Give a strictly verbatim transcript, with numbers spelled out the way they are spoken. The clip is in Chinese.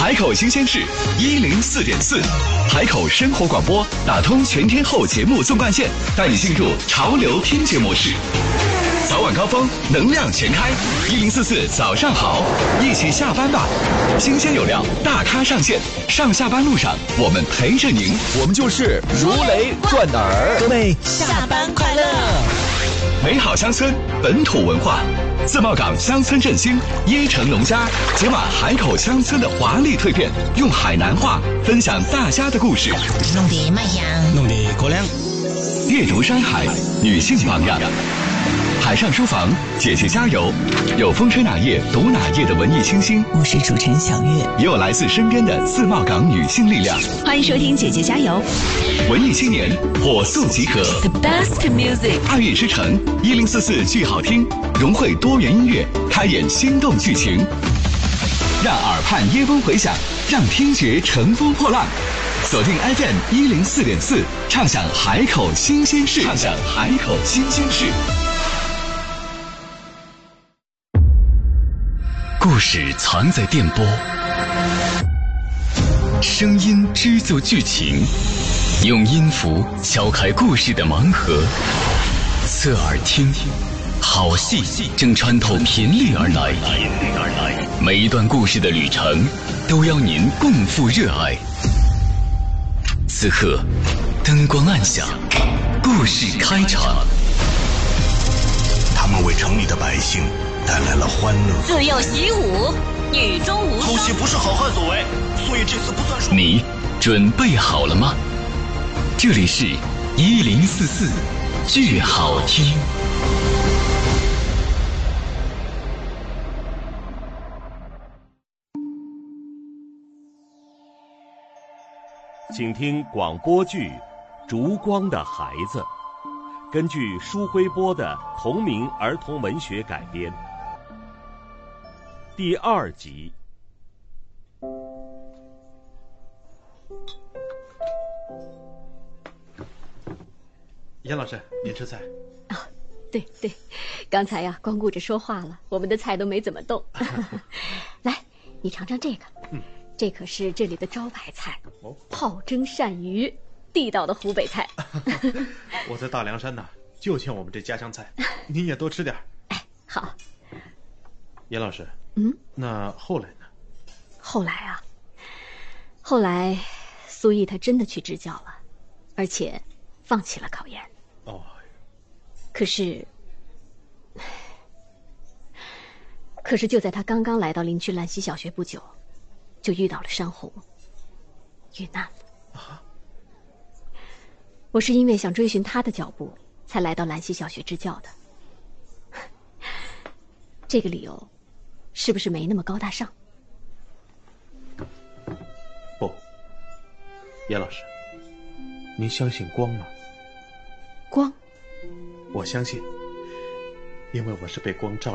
海口新鲜事一零四点四，海口生活广播打通全天候节目纵贯线，带你进入潮流听觉模式。早晚高峰，能量全开，一零四四早上好，一起下班吧。新鲜有料，大咖上线，上下班路上我们陪着您， 我们就是如雷贯耳。 各位下班快乐！ 美好乡村，本土文化。自贸港乡村振兴，椰城农家解码海口乡村的华丽蜕变，用海南话分享大家的故事， 弄得卖香， 弄得过凉。 阅读山海，女性榜样。海上书房，姐姐加油！有风吹哪页读哪页的文艺清新， 我是主持人小月， 也有来自身边的自贸港女性力量。 欢迎收听姐姐加油！ 文艺青年火速集合 ，The best music， 爱乐之城一零四四剧好听，融汇多元音乐，开演心动剧情，让耳畔椰风回响，让听觉乘风破浪。锁定 F M 一零四点四，畅享海口新鲜事，畅享海口新鲜事。故事藏在电波，声音织就剧情，用音符敲开故事的盲盒。侧耳听，好戏正穿透频率而来，每一段故事的旅程都邀您共赴热爱。此刻，灯光暗下，故事开场。 他们为城里的百姓带来了欢乐。 自幼习武，女中无双。 偷袭不是好汉所为，所以这次不算数。 你准备好了吗？这里是一零四四剧好听。 请听广播剧《烛光的孩子》，根据舒辉波的同名儿童文学改编。第二集。 严老师，您吃菜啊？对对，刚才呀、啊、光顾着说话了，我们的菜都没怎么动。来，你尝尝这个，嗯，这可是这里的招牌菜，哦，炮蒸鳝鱼，地道的湖北菜。 我在大凉山呢，就欠我们这家乡菜，您也多吃点。 哎，好。 严老师， 嗯， 那后来呢？ 后来啊，后来苏毅他真的去支教了，而且放弃了考研。 哦， 可是，可是就在他刚刚来到林区兰溪小学不久，就遇到了山洪，遇难了。啊！我是因为想追寻他的脚步，才来到兰溪小学支教的。这个理由，是不是没那么高大上？ 不，严老师，您相信光吗？ 光？ 我相信，因为我是被光照